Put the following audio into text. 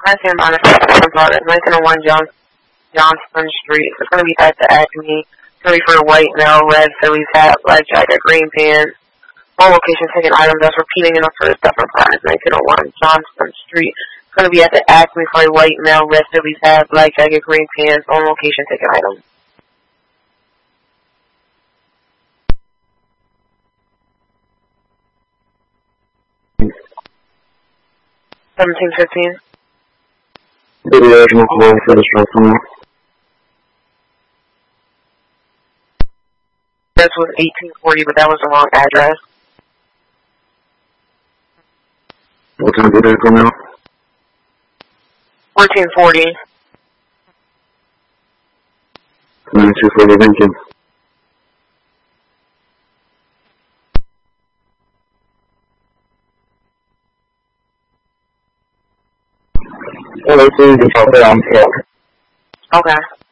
Last-hand minus 1901 Johnston Street. It's going to be at the Acme. It's going to be for a white male, red Phillies hat, black jacket, green pants. All location ticket items. That's repeating enough for a different price. 1901 Johnston Street. It's going to be at the Acme for a white male, red Phillies hat, black jacket, green pants. All location ticket items. 1715. The original call for this restaurant. This was 1840, but that was the wrong address. What time did it come out? 1440. 9240, thank you. Well, it's easy for me, I'm here. Okay.